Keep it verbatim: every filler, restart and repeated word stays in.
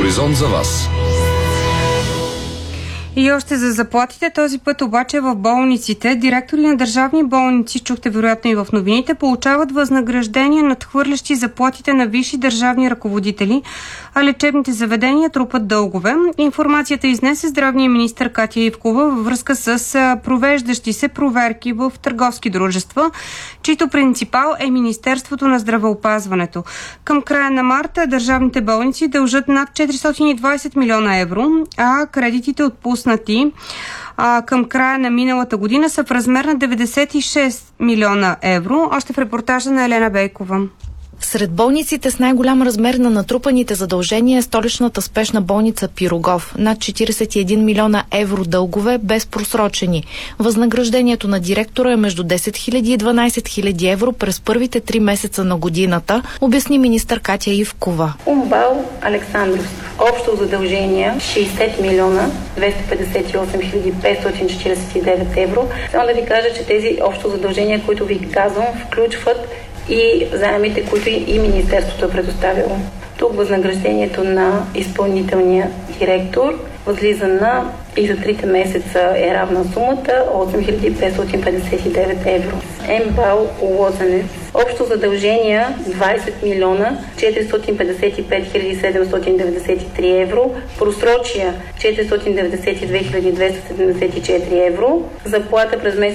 Хоризонт за вас. И още за заплатите, този път обаче в болниците. Директори на държавни болници, чухте вероятно и в новините, получават възнаграждения, надхвърлящи заплатите на висши държавни ръководители, а лечебните заведения трупат дългове. Информацията изнесе здравния министър Катя Ивкова във връзка с провеждащи се проверки в търговски дружества, чийто принципал е Министерството на здравеопазването. Към края на марта държавните болници дължат над четиристотин и двадесет милиона евро, а кредитите отпуснати а, към края на миналата година са в размер на деветдесет и шест милиона евро. Още в репортажа на Елена Бейкова. Сред болниците с най-голям размер на натрупаните задължения е столичната спешна болница Пирогов. Над четиридесет и един милиона евро дългове без просрочени. Възнаграждението на директора е между десет хиляди и дванадесет хиляди евро през първите три месеца на годината, обясни министър Катя Ивкова. Умбал Александров. Общо задължения шейсет милиона двеста петдесет и осем хиляди петстотин четиридесет и девет евро. Само да ви кажа, че тези общо задължения, които ви казвам, включват и заемите, които и Министерството е предоставило. Тук възнаграждението на изпълнителния директор възлиза на и за трите месеца е равна сумата осем хиляди петстотин петдесет и девет евро. МБАЛ Лозенец. Общо задължения двадесет милиона четиристотин петдесет и пет хиляди седемстотин деветдесет и три евро. Просрочия четиристотин деветдесет и две хиляди двеста седемдесет и четири евро. Заплата през месец